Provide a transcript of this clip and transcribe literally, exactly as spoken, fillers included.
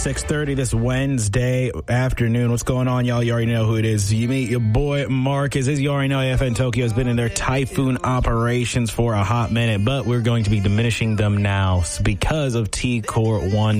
six thirty this Wednesday afternoon. What's going on, y'all? You already know who it is. You meet your boy Marcus. As you already know, A F N Tokyo has been in their typhoon operations for a hot minute, but we're going to be diminishing them now because of T-Core one